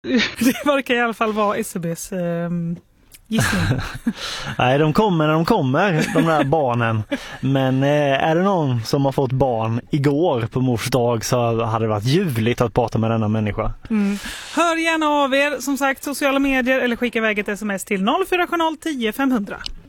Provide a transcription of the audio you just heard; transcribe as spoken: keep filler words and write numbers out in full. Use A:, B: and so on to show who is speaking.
A: Det verkar i alla fall vara S C B:s eh, gissning.
B: Nej, de kommer när de kommer, de där barnen. Men eh, är det någon som har fått barn igår på mors dag, så hade det varit ljuvligt att prata med denna människa.
A: Mm. Hör gärna av er, som sagt, sociala medier, eller skicka iväg ett sms till noll fyra sju noll tio femhundra.